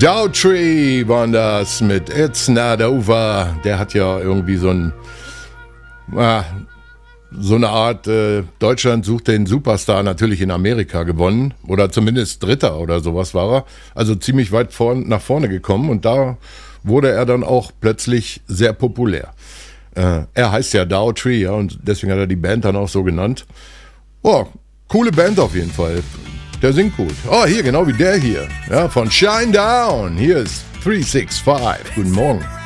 Daughtry waren das mit It's Not Over. Der hat ja irgendwie so eine Art Deutschland sucht den Superstar natürlich in Amerika gewonnen. Oder zumindest Dritter oder sowas war er. Also ziemlich weit nach vorne gekommen. Und da wurde er dann auch plötzlich sehr populär. Er heißt ja Daughtry, ja, und deswegen hat er die Band dann auch so genannt. Oh, coole Band auf jeden Fall. Der singt gut. Oh, hier, genau wie der hier. Ja, von Shine Down. Hier ist 365. Guten Morgen.